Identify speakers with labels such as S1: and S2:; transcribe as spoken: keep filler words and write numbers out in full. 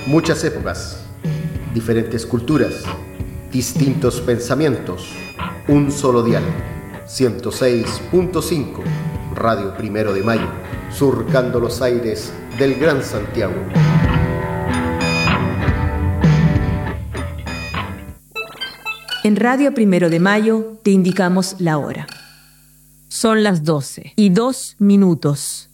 S1: Muchas épocas, diferentes culturas, distintos pensamientos, un solo dial. ciento seis punto cinco, Radio Primero de Mayo, surcando los aires del Gran Santiago.
S2: En Radio Primero de Mayo te indicamos la hora. Son las doce y dos minutos.